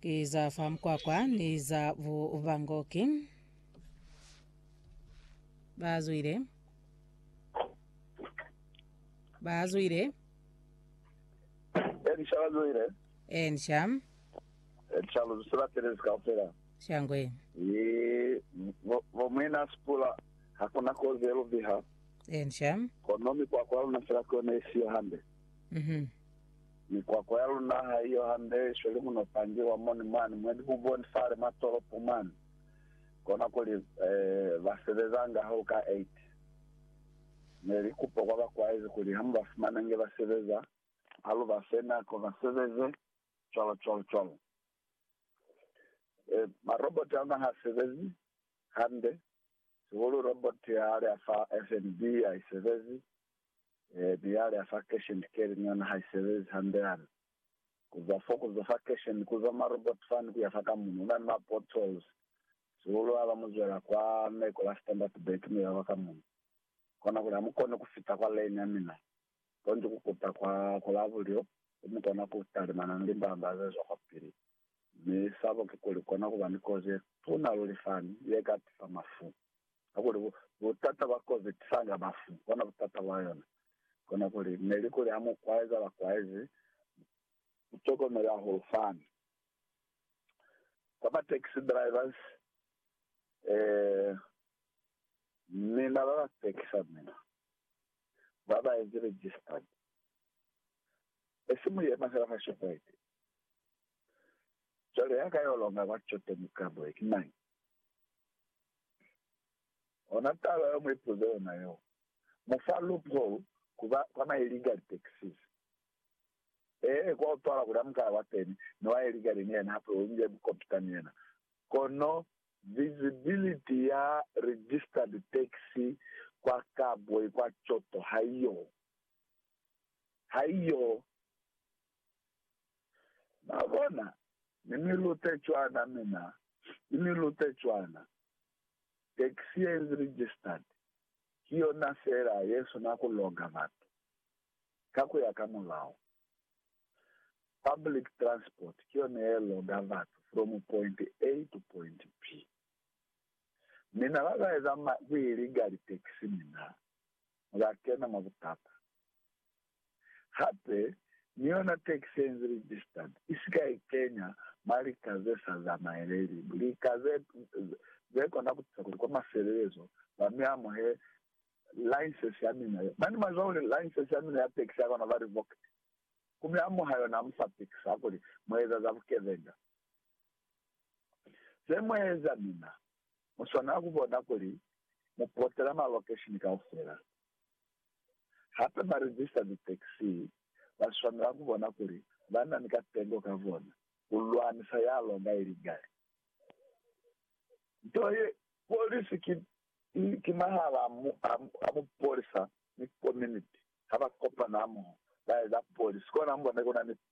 kiza famkwakwa niza vuvangoki bazwire Enshalazwire. ensham Enshalu surateres kaufera. shangwe Vomena spula hakuna kozelo biha. ensham Konomi kwa kwa na firakone siyo hande. Ni kwa kwa na hiyo hande shwele muno pangiwa moni mani mwedi buboni fare matoro pumani. Kona kuli vasedezanga hauka 8. Neri kupo kwa hizi kuli hamba fumana nge vasedeza. Alu vasena ko vasedeze cholo. Ma robot yana hasevezi hande. Sivulu robot ya ale afa FNB haisevezi. Ni ale afacation care nyana haisevezi hande yana. Kuzacation kuza ma robot fan kuyafaka munu. Nani ma portals. Sivulu ala muzwela kwa meko la standard bank mi yawaka munu. Kona kula mukone kufita kwa lane ya mina. Konje kukuta kwa kolavulio. Umukona kutali manandimba ambaze zoko piri. Ni sabo kikuli kona kubanikoze tuna lulifani yekatifa mafu. Akuli butata bakoze tisanga mafu. Kona butata wayona. Kona kuli nelikuli hamu kwaeza la kwaezi. Utoko mela hulfani. Kama taxi drivers nina baba taxi mina. Baba is registered. Esimu ye masala fashopaiti. Chole yaka yolonga wachote mukabo ikinai. Onatala yo mwipuze na yo. Mufa loophole kwa illegal taxis. Kwa utwala kudamka wateni. Noa illegal niya na hapo unje mkopita niya. Kono visibility ya registered taxi kwa kabwe kwa choto haiyo. Nabona nimilute chwana taxi is registered hiyo na sera yesu na kulonga vatu kako ya kamulao public transport hiyo ne longa vatu from point A to point B. Mina waga ezama illegal taxi mina ngakena mabutata hape niona taxi is registered isika Kenya mali kaze za maeleli buli kaze zeko na kutsakuli kwa maserezo bamiamo he license ya mina mani mazole license ya mina ya taxi yako na vari voke kumiamo hayo na mfa taxi akuli mweza za vukevenga semweza mina musona kubona kuli mupotela ma location ka ofera hapa ma register the taxi basona kubona kuli bana nikatengo kavona ulwani sayalo ngairi gari ntoye police kimahala amu polisa ni community haba kopa namo da police kona mbona kuna ni